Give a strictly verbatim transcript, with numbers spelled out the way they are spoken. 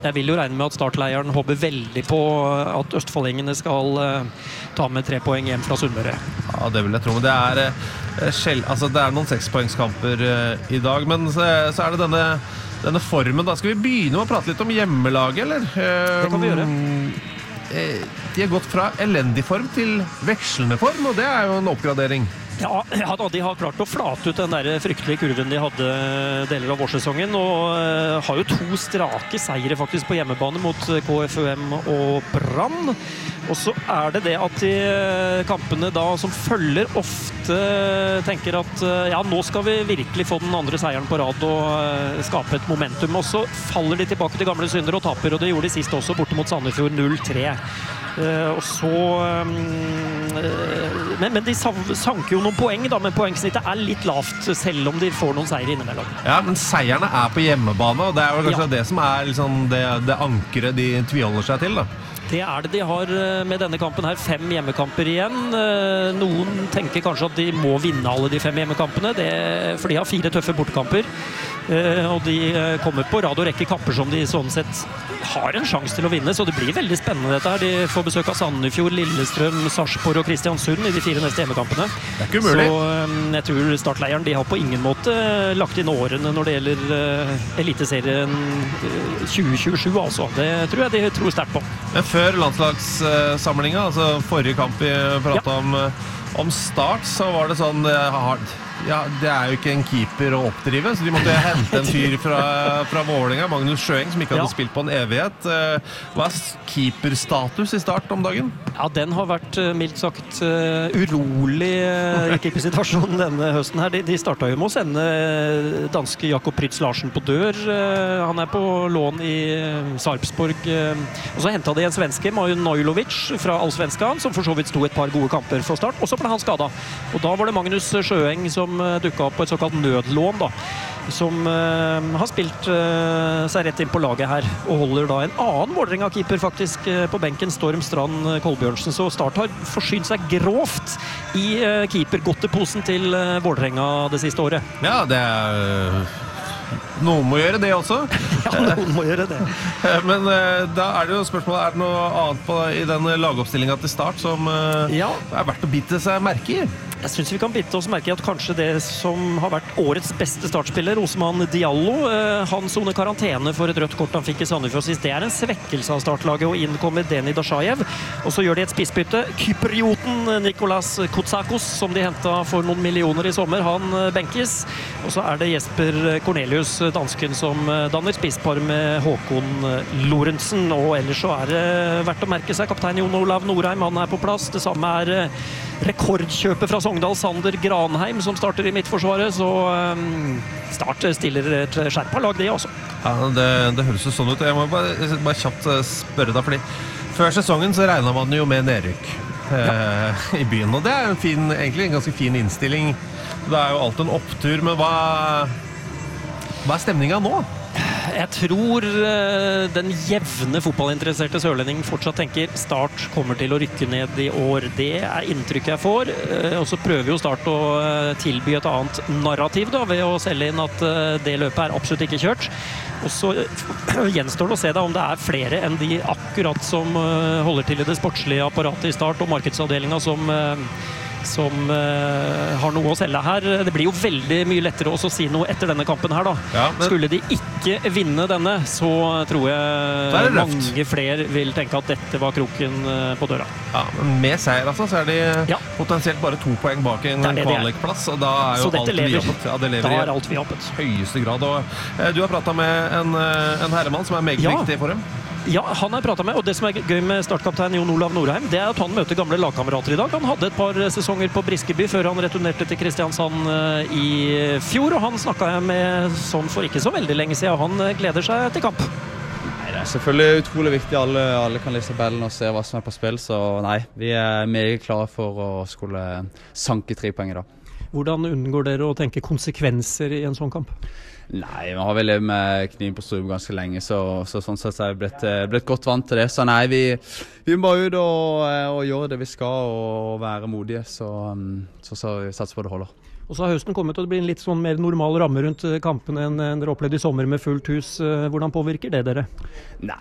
Jeg vil jo regne med at startleieren håper veldig på at østfoldingene skal uh, ta med tre poeng hjem fra Sunnmøre. Ja, det vil jeg tro, men det er, uh, skjell, altså, det er noen sekspoengskamper uh, i dag, men så, så er det denne, denne formen da. Skal vi begynne med å prate litt om hjemmelaget, eller? Uh, det kan vi gjøre. Uh, de har gått fra elendig form til vekslende form, og det er jo en oppgradering. Ja, ja da, de har klart å flate ut den der fryktelige kurven de hadde deler av vårsesongen, og uh, har jo to strake seire faktisk på hjemmebane mot K F U M og Brann. Og så er det det at de kampene da som følger ofte tenker at ja, nå skal vi virkelig få den andre seieren på rad og uh, skape et momentum, og så faller de tilbake til gamle synder og taper, og det gjorde de sist også borte mot Sandefjord null tre. Uh, og så um, uh, men, men de sanker jo noen poeng da, men poengsnittet er litt lavt selv om de får noen seier innimellom. Ja, men seierne er på hjemmebane, og det er jo kanskje ja. det som er liksom det, det ankeret de tviholder seg til da. Det er det de har med denne kampen her, fem hjemmekamper igjen. Noen tenker kanskje at de må vinne alle de fem hjemmekampene, det, for de har fire tøffe bortekamper. Og de kommer på rad og rekke kamper som de sånn sett har en sjanse til å vinne, så det blir veldig spennende dette her. De får besøk av Sandefjord, Lillestrøm, Sarpsborg og Kristiansund i de fire neste hjemmekampene. Det er ikke umulig. Så jeg tror startleieren de har på ingen måte lagt inn årene når det gjelder uh, Eliteserien tjue tjuesju, altså. Det tror jeg de tror sterkt på. Men før landslagssamlinga, altså forrige kamp vi pratet ja. om, om Start, så var det sånn hardt. Ja, det er jo ikke en keeper å oppdrive, så de måtte hente en fyr fra, fra Vålerenga, Magnus Sjøeng, som ikke hadde ja. spilt på en evighet. Hva er keeperstatus i Start om dagen? Ja, den har vært mildt sagt uh, urolig uh, keepersituasjonen denne høsten her. De, de startet jo med å sende danske Jakob Prytz Larsen på dør. Uh, han er på lån i uh, Sarpsborg. Uh, og så hentet de en svenske, Majun Neulovic, fra Allsvenskan, som for så vidt sto et par gode kamper for Start, og så ble han skadet. Og da var det Magnus Sjøeng som dukket opp på et såkalt nødlån da, som uh, har spilt uh, seg rett inn på laget her, og holder da en annen Vålerenga-keeper faktisk uh, på benken, Storm Strand Kolbjørnsen, så Start har forsynt seg grovt i uh, keepergodteposen til uh, Vålerenga det siste året. Ja, det er... Noen må gjøre det også. Ja, noen må gjøre det. Men uh, da er det jo spørsmålet, er det noe annet på, i den lagoppstillingen til Start som uh, ja. er verdt å bite seg merke i? Jeg synes vi kan bite oss merke i at kanskje det som har vært årets beste startspiller, Osman Diallo, eh, han soner karantene for et rødt kort han fikk i Sandefjord sist. Det er en svekkelse av startlaget, og inn kommer Deni Dashajev. Og så gjør de et spissbytte. Kyprioten Nikolas Kotsakos, som de hentet for noen millioner i sommer, han benkes. Og så er det Jesper Cornelius, dansken, som danner spisspar med Håkon Lorentzen. Og ellers så er det verdt å merke seg kaptein Jon Olav Norheim, han er på plass. Det samme er rekordkjøpet fra Sogndal, Sander Granheim, som starter i midtforsvaret, så um, Start stiller et skjerpa lag, det også. Ja, det, det høres jo sånn ut. Jeg må bare, bare kjapt spørre deg, fordi før sesongen så regnet man jo med nedrykk ja. eh, i byen, og det er jo en fin, egentlig en ganske fin innstilling. Det er jo alltid en opptur, men hva, hva er stemningen nå? Jeg tror uh, den jevne fotballinteresserte sørlending fortsatt tenker Start kommer til å rykke ned i år. Det er inntrykket jeg får. Uh, og så prøver jo Start å uh, tilby et annet narrativ da, ved å selge inn at uh, det løpet er absolutt ikke kjørt. Og så uh, gjenstår det å se da, om det er flere enn de akkurat som uh, holder til i det sportslige apparatet i Start og markedsavdelingen som uh, som uh, har noe å selge her. Det blir jo veldig mye lettere også å si noe etter denne kampen her da. Ja, men... Skulle de ikke vinne denne, så tror jeg mange flere vil tenke at dette var kroken uh, på døra. Ja, men med seier altså, så er de ja. potensielt bare to poeng bak en kvalikplass, og da er jo alt vidhoppet. Ja, det lever da er alt vidhoppet. I høyeste grad. Og, uh, du har pratet med en, uh, en herremann som er meget ja. viktig for dem. Ja, han har jeg pratet med, og det som er gøy med startkaptein Jon Olav Norheim, det er at han møter gamle lagkamerater i dag. Han hadde et par sesonger på Briskeby før han returnerte til Kristiansand i fjor, og han snakket jeg med sånn for ikke så veldig lenge siden, og han gleder seg til kamp. Nei, det er selvfølgelig utrolig viktig. Alle, alle kan lese tabellen og se hva som er på spill, så nei, vi er meget klare for å skulle sanke tre poeng i dag. Hvordan unngår dere å tenke konsekvenser i en sånn kamp? Nei, vi har vel levd med kniv på strupen ganske lenge, så, så sånn sett er jeg blitt, blitt godt vant til det. Så nei, vi, vi må ut og, og gjøre det vi skal og være modige, så, så, så vi satser på det holder. Og så har høsten kommet, og det blir en litt sånn mer normal ramme rundt kampene enn dere opplevde i sommer med fullt hus. Hvordan påvirker det dere? Nei,